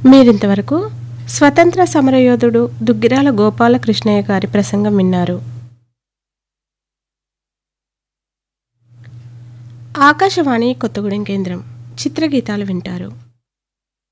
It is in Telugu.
మీరింతవరకు స్వతంత్ర సమరయోధుడు దుగ్గిరాల గోపాలకృష్ణయ్య గారి ప్రసంగం విన్నారు. ఆకాశవాణి కొత్తగూడెం కేంద్రం చిత్రగీతాలు వింటారు.